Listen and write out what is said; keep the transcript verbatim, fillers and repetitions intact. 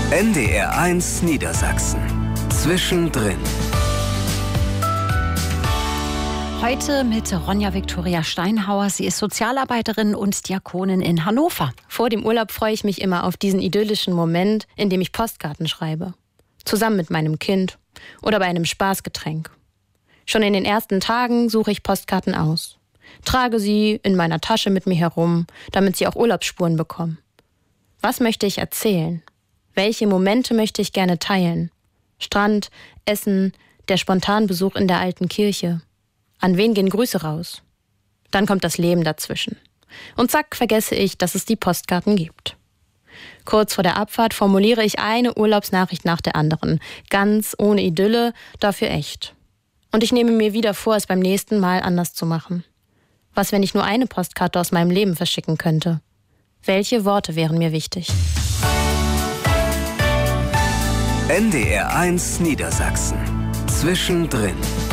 N D R eins Niedersachsen. Zwischendrin. Heute mit Ronja Viktoria Steinhauer. Sie ist Sozialarbeiterin und Diakonin in Hannover. Vor dem Urlaub freue ich mich immer auf diesen idyllischen Moment, in dem ich Postkarten schreibe. Zusammen mit meinem Kind oder bei einem Spaßgetränk. Schon in den ersten Tagen suche ich Postkarten aus. Trage sie in meiner Tasche mit mir herum, damit sie auch Urlaubsspuren bekommen. Was möchte ich erzählen? Welche Momente möchte ich gerne teilen? Strand, Essen, der Spontanbesuch in der alten Kirche. An wen gehen Grüße raus? Dann kommt das Leben dazwischen. Und zack, vergesse ich, dass es die Postkarten gibt. Kurz vor der Abfahrt formuliere ich eine Urlaubsnachricht nach der anderen. Ganz ohne Idylle, dafür echt. Und ich nehme mir wieder vor, es beim nächsten Mal anders zu machen. Was, wenn ich nur eine Postkarte aus meinem Leben verschicken könnte? Welche Worte wären mir wichtig? N D R eins Niedersachsen. Zwischendrin.